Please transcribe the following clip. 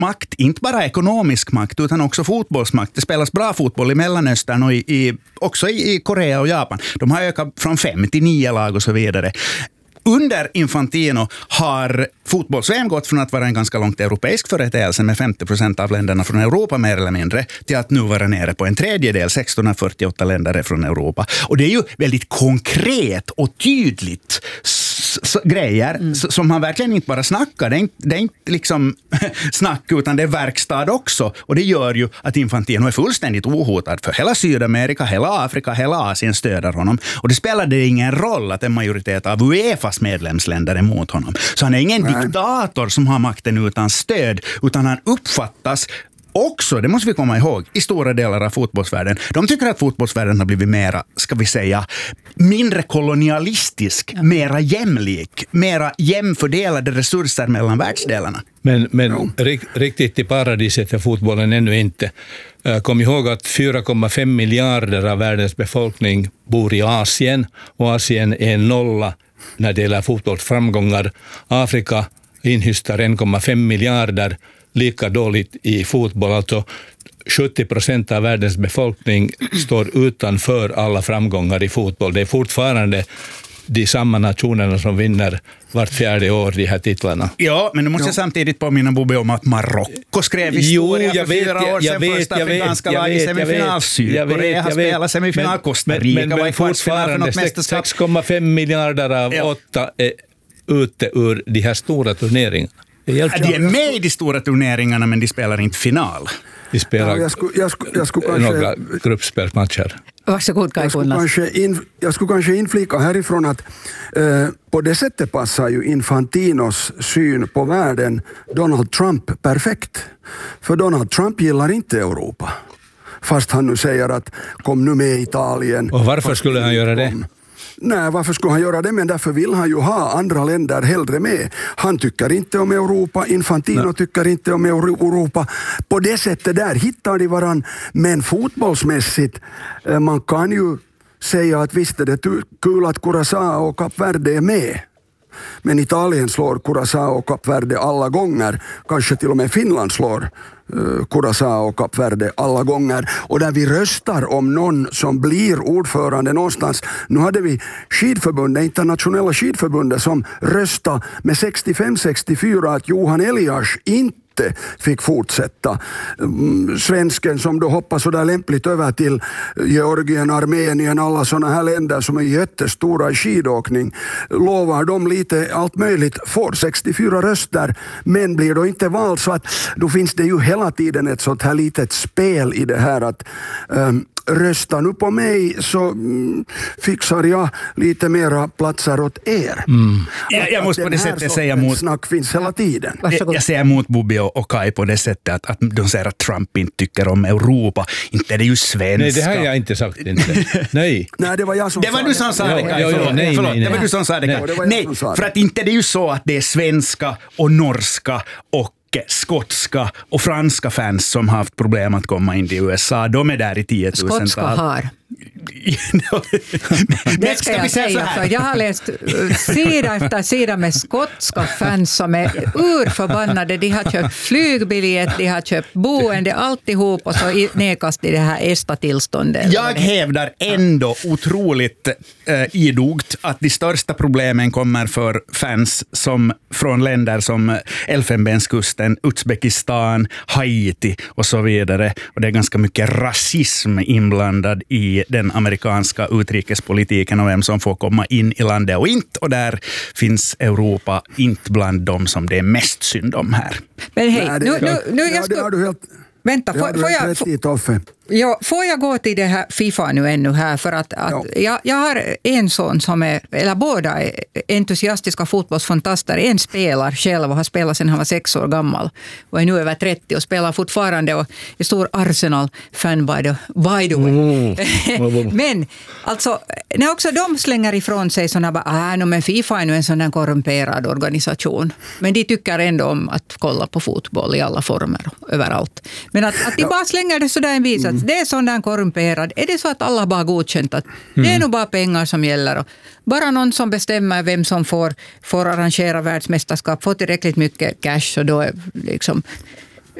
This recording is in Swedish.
makt, inte bara ekonomisk makt utan också fotbollsmakt. Det spelas bra fotboll i Mellanöstern och också i Korea och Japan. De har ökat från 5 till 9 lag och så vidare. Under Infantino har fotbolls-VM gått från att vara en ganska långt europeisk företeelse med 50% av länderna från Europa mer eller mindre till att nu vara nere på en tredjedel, 16 av 48 länder är från Europa. Och det är ju väldigt konkret och tydligt grejer som man verkligen inte bara snackar. Det är inte liksom snack utan det är verkstad också. Och det gör ju att Infantino är fullständigt ohotad för hela Sydamerika, hela Afrika, hela Asien stöder honom. Och det spelade ingen roll att en majoritet av UEFAs medlemsländer är emot honom. Så han är ingen diktator som har makten utan stöd, utan han uppfattas också, det måste vi komma ihåg, i stora delar av fotbollsvärlden. De tycker att fotbollsvärlden har blivit mera, ska vi säga, mindre kolonialistisk, mera jämlik, mera jämfördelade resurser mellan världsdelarna. Men riktigt i paradiset är fotbollen ännu inte. Kom ihåg att 4,5 miljarder av världens befolkning bor i Asien och Asien är nolla när det gäller fotbollsframgångar. Afrika inhystar 1,5 miljarder, lika dåligt i fotboll. Alltså 70% av världens befolkning står utanför alla framgångar i fotboll. Det är fortfarande de samma nationerna som vinner vart 4:e år de här titlarna. Ja, men nu måste jag samtidigt påminna Bobby om att Marocko skrev historia för 4 år sedan. Första afrikanska lag i semifinal. Sydkorea har spelat semifinal. Costa Rica var i kvartsfinal för något mästerskap. 6,5 miljarder av 8 är ute ur de här stora turneringarna. De är med i de stora turneringarna men de spelar inte final. De spelar jag skulle några gruppspelsmatcher. Varsågod, jag skulle kanske inflika härifrån att på det sättet passar ju Infantinos syn på världen Donald Trump perfekt. För Donald Trump gillar inte Europa. Fast han nu säger att kom nu med Italien. Och varför skulle han göra det? Nej, varför skulle han göra det? Men därför vill han ju ha andra länder hellre med. Han tycker inte om Europa, Infantino tycker inte om Europa. På det sättet där hittar de varann. Men fotbollsmässigt, man kan ju säga att visst är det kul att Curaçao och Kap Verde är med. Men Italien slår Curaçao och Kap Verde alla gånger. Kanske till och med Finland slår Curaçao och Kap Verde alla gånger. Och där vi röstar om någon som blir ordförande någonstans. Nu hade vi skidförbundet, internationella skidförbundet, som röstade med 65-64 att Johan Elias inte fick fortsätta. Svensken som då hoppar så där lämpligt över till Georgien, Armenien, alla sådana här länder som är jättestora i skidåkning, lovar de lite allt möjligt, får 64 röster men blir då inte vald, så att då finns det ju hela tiden ett sånt här litet spel i det här att rösta nu på mig så fixar jag lite mera platser åt er. Jag måste på det sättet säga mot snack finns hela tiden. Jag säger mot Bobby och Kai på det sättet att de säger att Trump inte tycker om Europa. Inte är det ju svenska. Nej, det har jag inte sagt. Inte. Nej. Nej, det var jag som sa det. Det var du som sa det, Kai. Förlåt. Det var du som sa det, Kai. Nej, för att inte det är ju så att det är svenska och norska och skotska och franska fans som har haft problem att komma in till USA. De är där i 10 000. Skotska har. Det ska jag säga, för jag har läst sida efter sida med skotska fans som är urförbannade. De har köpt flygbiljett, de har köpt boende, alltihop, och så nekas det här ESTA-tillståndet. Jag hävdar ändå otroligt idogt att de största problemen kommer för fans som från länder som Elfenbenskusten, Uzbekistan, Haiti och så vidare. Och det är ganska mycket rasism inblandad i den amerikanska utrikespolitiken och vem som får komma in i landet och inte. Och där finns Europa inte bland dem som det är mest synd om här. Men hej, vänta, får jag gå till det här FIFA nu ännu här, för att jag har en son som är, eller båda är entusiastiska fotbollsfantaster. En spelar själv och har spelat sedan han var 6 år gammal och är nu över 30 och spelar fortfarande och är stor Arsenal-fan by the way. Men alltså, när också de slänger ifrån sig sådana men FIFA är nu en sån här korrumperad organisation. Men de tycker ändå om att kolla på fotboll i alla former överallt. Men att de bara slänger det sådär en vis att det är sån där korrumperad. Är det så att alla bara godkänt att det är nog bara pengar som gäller och bara någon som bestämmer vem som får arrangera världsmästerskap får tillräckligt mycket cash och då är liksom